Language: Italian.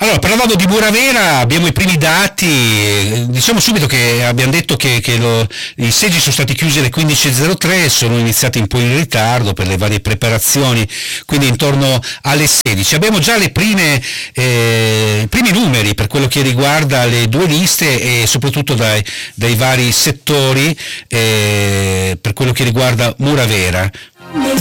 Allora, parlavamo di Muravera, abbiamo i primi dati, diciamo subito che abbiamo detto che i seggi sono stati chiusi alle 15.03, sono iniziati un po' in ritardo per le varie preparazioni, quindi intorno alle 16. Abbiamo già i primi numeri per quello che riguarda le due liste e soprattutto dai vari settori per quello che riguarda Muravera.